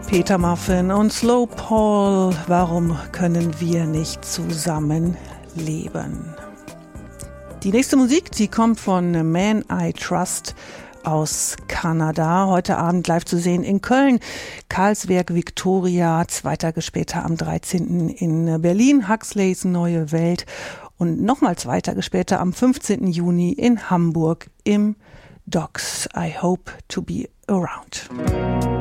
Peter Muffin und Slow Paul, warum können wir nicht zusammen leben? Die nächste Musik, die kommt von Man I Trust aus Kanada. Heute Abend live zu sehen in Köln. Karlswerk Victoria, 2 Tage später am 13. in Berlin. Huxleys Neue Welt. Und nochmal 2 Tage später am 15. Juni in Hamburg im Docks. I hope to be around.